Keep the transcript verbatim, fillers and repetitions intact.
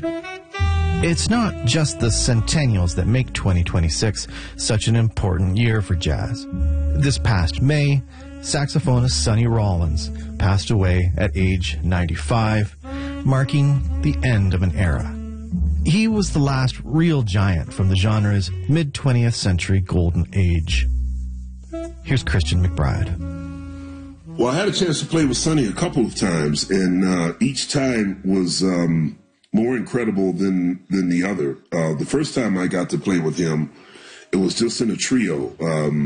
It's not just the centennials that make twenty twenty-six such an important year for jazz. This past May, saxophonist Sonny Rollins passed away at age ninety-five, marking the end of an era. He was the last real giant from the genre's mid-twentieth century golden age. Here's Christian McBride. Well, I had a chance to play with Sonny a couple of times, and uh, each time was um, more incredible than than the other. Uh, the first time I got to play with him, it was just in a trio. Um,